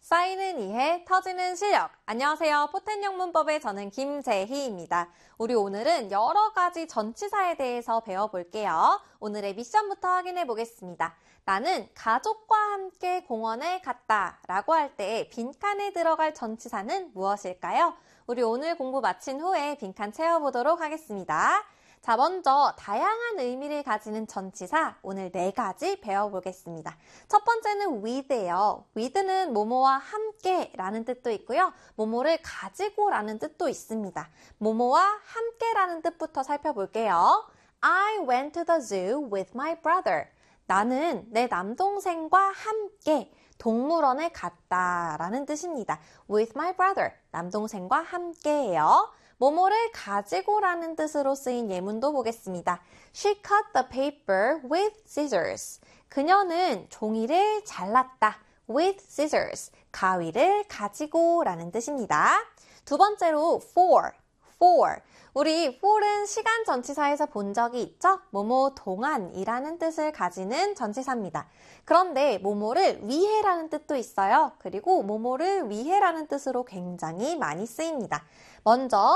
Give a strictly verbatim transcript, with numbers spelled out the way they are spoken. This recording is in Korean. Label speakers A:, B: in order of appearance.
A: 쌓이는 이해, 터지는 실력. 안녕하세요. 포텐 문법의 저는 김재희입니다. 우리 오늘은 여러 가지 전치사에 대해서 배워볼게요. 오늘의 미션부터 확인해 보겠습니다. 나는 가족과 함께 공원에 갔다 라고 할 때 빈칸에 들어갈 전치사는 무엇일까요? 우리 오늘 공부 마친 후에 빈칸 채워보도록 하겠습니다. 자, 먼저 다양한 의미를 가지는 전치사 오늘 네 가지 배워보겠습니다. 첫 번째는 with예요. with는 뭐뭐와 함께 라는 뜻도 있고요. 뭐뭐를 가지고 라는 뜻도 있습니다. 뭐뭐와 함께 라는 뜻부터 살펴볼게요. I went to the zoo with my brother. 나는 내 남동생과 함께 동물원에 갔다 라는 뜻입니다. with my brother, 남동생과 함께예요. 뭐뭐를 가지고 라는 뜻으로 쓰인 예문도 보겠습니다. She cut the paper with scissors. 그녀는 종이를 잘랐다. with scissors. 가위를 가지고 라는 뜻입니다. 두 번째로 for. for. 우리 for은 시간 전치사에서 본 적이 있죠? 뭐뭐 동안이라는 뜻을 가지는 전치사입니다. 그런데 뭐뭐를 위해라는 뜻도 있어요. 그리고 뭐뭐를 위해라는 뜻으로 굉장히 많이 쓰입니다. 먼저